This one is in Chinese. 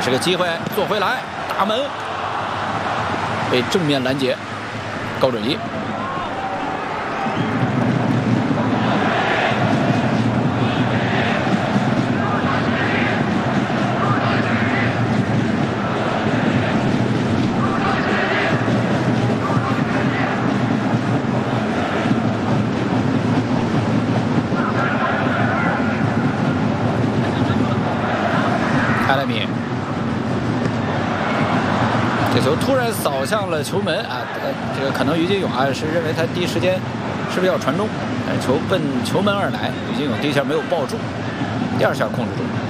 是个机会，做回来，大门被正面拦截，高准一。 卡莱米，这球突然扫向了球门啊！这个可能于金勇啊是认为他第一时间是不是要传中，球奔球门而来，于金勇第一下没有抱住，第二下控制住。